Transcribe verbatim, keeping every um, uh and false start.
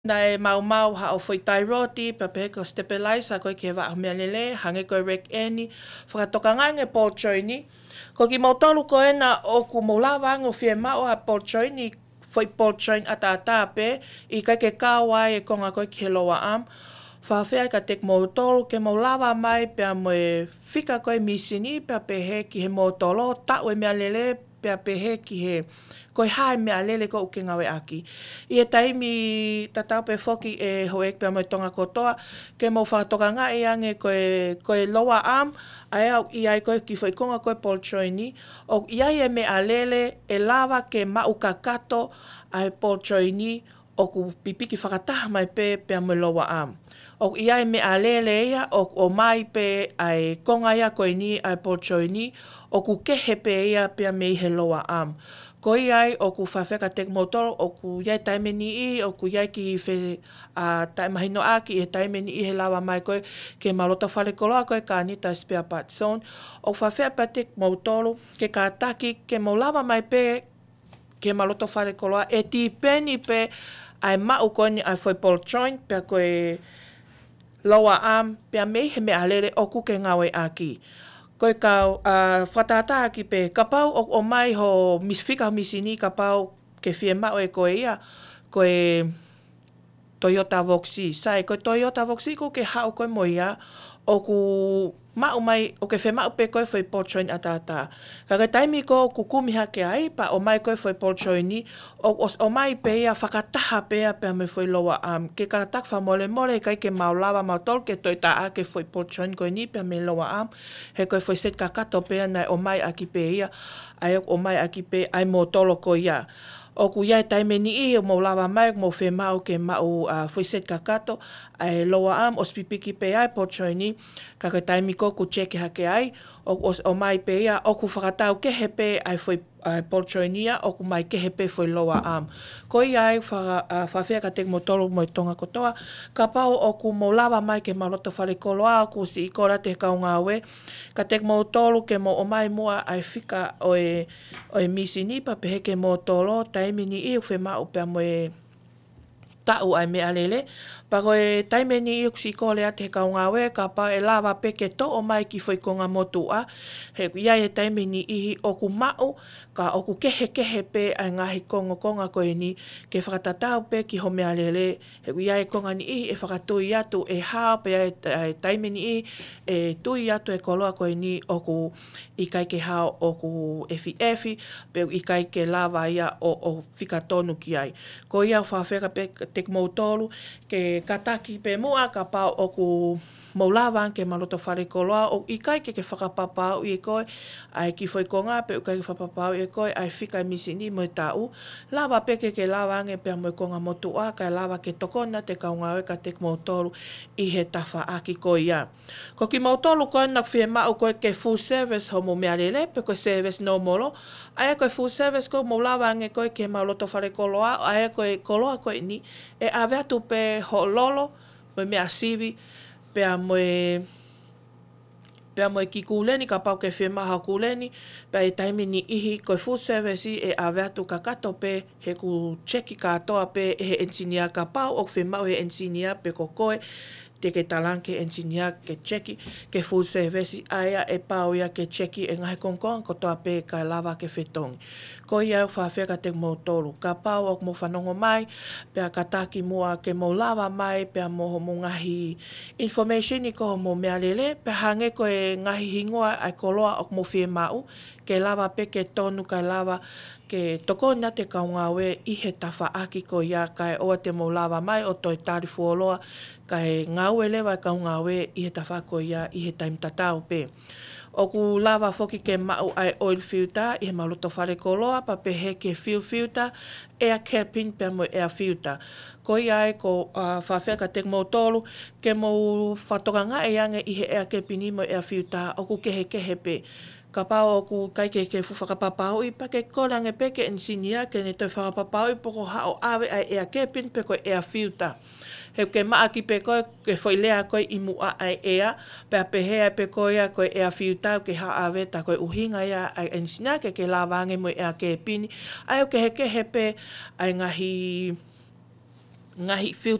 Nai mau mau ha o foi tairoti, pa pe ko stabilizer ko ke wa me lele, hange ko rek eni, whakatoka ngai nge Paul Choini. Ko ki mau tolu ko ena o ku mau lawa ngo fie mao ha Paul Choini, foi Paul Choini ata ata pe, i kai ke kawai e konga ko ke loa am. Whawhea ka tek mau tolu ke mau lawa mai pe a moe whika koe misini pe a pe he ki he mau tolo, ta ue mea lele pe a pe he ki he koe hae mea lele ko uke ngawe aki. I e taimi tatau pe foki e hoek pe a moe tonga kotoa, ke mau whatoka ngā e ange koe, koe loa am, ai au i ai koe ki whaikonga koe Paul Choini, o i ai e mea lele e lawa ke mau kakato ai Paul Choini, o ku pipiki whakataha mai pe pe a moe loa am. O i ai mea lele ia, o, o mai pe ai konga ia koe ni ai Paul Choini, o ku kehe pe ia pe a mei he loa am. Ko i ai o ku whawheka tek motoro, o ku iai taimeni i, o ku iai ki whe uh, taimahino aki, e taimeni i he lawa mai koe, ke malota whare koloa koe ka anita spare part zone. O whawhea pa tek motoro, ke ka taki, ke mau lawa mai pe, ke malota whare koloa, e ti peni pe, ai mau koe ni ai foi Paul Choini, pe a koe loa am, pe a mei he mea lere o ku ke ngawe aki. Koe kau uh, whatata aki pe, ka pau o, o mai ho misfika misini ka pau ke fie mao e koe ia, koe Toyota Voxi. Sai, koe Toyota Voxi ko ke hao koe moia, o ku mau mai, o ke whe mau pe koe foi Paul Choini atata. Ka kai taimi ko ku kumiha ke ai, pa o mai koe foi Paul Choini, o, o, o mai pe ia whakataha pe ia pe a me foi loa am. Ke ka tak wha mole mole, kai ke mau lawa mau tol, ke toi ta a ke foi Paul Choini koe ni pe a me loa am. He koe foi set kakato pe ia, nai o mai aki pe ia, ai o mai aki pe ai mo tolo ko ia. O ku iai taimeni i, o mau lawa mai, mo whe mau ke mau uh, foi set kakato, ai loa am, os pipiki pe ai Paul Choini, ka kai taimi ko ku cheke hake ai, o, o, o mai pe ia, o ku whakatau kehe pe ai foi ai Paul Choini ia, o ku mai kehe pe foi loa am. Ko i ai, whawhea uh, ka tek mo tolu mo i tonga kotoa, ka pau o ku mau lawa mai ke maloto whare koloa, o ku si i kora te kaunga we, ka tek mo tolu ke mo o mai mua ai whika o e, o e misini pa pehe ke mo tolo, taimini i u whe mau pe a mo e tau ai mea lele. Pa koe taimeni i uksi kole a te kaunga we, ka pa e lawa peke to o mai ki whaikonga motua. He iai e taimeni i o ku mau, ka o ku kehe kehe pe ai ngahi kongo konga koe ni, ke whakatatau pe ki ho mea lele. He iai konga ni i e whakatui atu e hao pe ai taimeni i e tui atu e koloa koe ni o ku i kai ke hao o ku efi efi, pe i kai ke lawa ia o, o whikatonu ki ai. Ko ia whawheka pe tek mautolu, ke kataki pe mua ka pau o ku maulawan ke maloto whare koloa, o i kai ke ke whakapapau i e koe, ai ki whai konga pe u kai ke whakapapau i e koe, ai whikai misini mo i tau. Lawa pe ke ke lawa ange pe a mo i konga motua, kai lawa ke tokona te kaunga e ka tek mautolu i he tawha aki koe ia. Ko ki mautolu koe nak whie mau koe ke full service ho mo mea lele, pe koe service no molo, ai koe full service ko maulawa ange koe ke maloto whare koloa, ai koe koloa koe ni, e awe atu pe ho lolo, mo mea sivi, pe a moe pe a moe ki kuleni, ka pau ke whi maha kuleni, pe e taimini ihi koe full service i e awe atu ka kato pe he ku cheki katoa pe he engineer ka pau, o whi mau he engineer pe ko koe, te ke talanke engineer ke cheki, ke full service aia e pau ia ke cheki e ngahe kongkong, ko toa pe ka lawa ke whetongi. Ko ia u whawheka te mo tolu. Ka pau o mo whanongo mai, pe a kataki mua ke mo lawa mai, pe a mo mo ngahi information i ko mo mea lele, pe hange ko e ngahi hingoa ai koloa o mo whie mau, ke lawa pe ke tonu kai lawa, ke toko na te kaunga we i he tawha aki ko ia kai oa te mo lawa mai o toi tarifu oloa, kai ngau e lewa kaunga we i he tawha ko ia i he taim tatau pe. O ku lawa foki ke mau ai oil filter, i he maloto whare koloa, pa pe he ke fuel filter, air capping pe mo air filter. Ko ia e ko uh, whawheka te mo tolu, ke mo whatoka ngā e ange i he air capping i mo air filter, o ku kehe kehe pe. Ka pau o ku kai ke ke whakapapau i pa ke korange pe ke ensinia, ke ne toi whakapapau i poko hao awe ai air capping pe ko air filter. He ke maa ki pe koe, ke whailea koe i mua ai ea, pe a pehea pe koe a koe ea whiutau ke haa awe ta koe uhinga ia ai ensina ke ke lawange mo ea ke pini, ai o ke he ke he pe ai ngahi ngahi